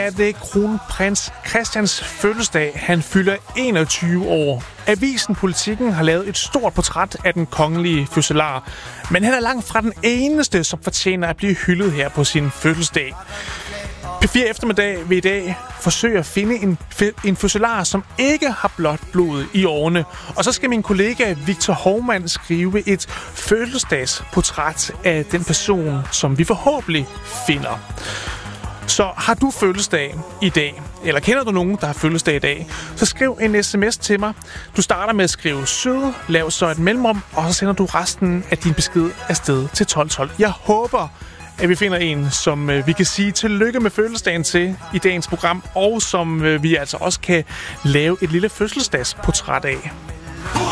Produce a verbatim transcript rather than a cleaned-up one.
er det kronprins Christians fødselsdag. Han fylder enogtyve år. Avisen Politikken har lavet et stort portræt af den kongelige fødselar. Men han er langt fra den eneste, som fortjener at blive hyldet her på sin fødselsdag. P fire Eftermiddag vil i dag forsøge at finde en, en fødselar, som ikke har blot blod i årene. Og så skal min kollega Victor Hovmand skrive et fødselsdagsportræt af den person, som vi forhåbentlig finder. Så har du fødselsdag i dag, eller kender du nogen, der har fødselsdag i dag, så skriv en sms til mig. Du starter med at skrive søde, lav så et mellemrum, og så sender du resten af din besked afsted til tolv tolv. Jeg håber, at vi finder en, som øh, vi kan sige tillykke med fødselsdagen til i dagens program, og som øh, vi altså også kan lave et lille fødselsdagsportræt af.